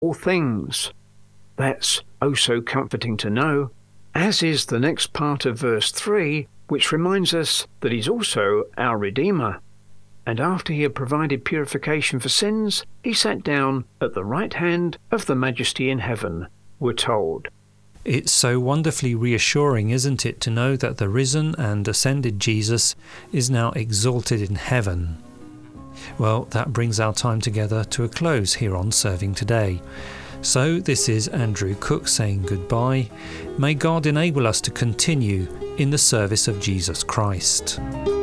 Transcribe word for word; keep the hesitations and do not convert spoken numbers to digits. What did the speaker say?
all things. That's oh so comforting to know, as is the next part of verse three, which reminds us that he's also our Redeemer. And after he had provided purification for sins, he sat down at the right hand of the Majesty in heaven, we're told. It's so wonderfully reassuring, isn't it, to know that the risen and ascended Jesus is now exalted in heaven. Well, that brings our time together to a close here on Serving Today. So this is Andrew Cook saying goodbye. May God enable us to continue in the service of Jesus Christ.